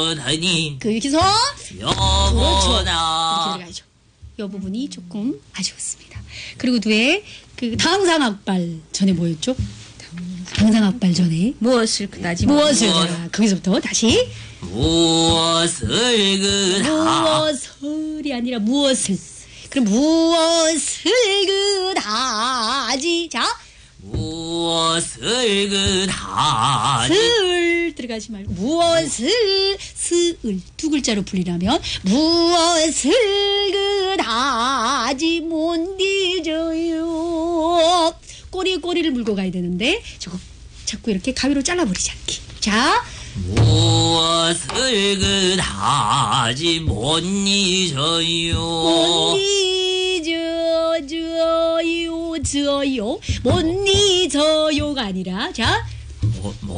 여보다니 여기서 여보다 이렇게 들어가죠. 이 부분이 조금 아쉬웠습니다. 그리고 뒤에 그 당상악발 전에 뭐였죠? 당상악발 전에 무엇을 그다지 무엇을 거기서부터 다시 무엇을 그다 무엇을이 아니라 무엇을 그럼 무엇을 그다지 자 무엇을 그다지 슬 들어가지 말고 무엇을 스을 두 글자로 풀리라면 무엇을 그다지 못 잊어요 꼬리를 물고 가야 되는데 저거 자꾸 이렇게 가위로 잘라버리지 않기 자 무엇을 그다지 못 잊어요 못 잊어요 못 잊어요가 아니라 자 못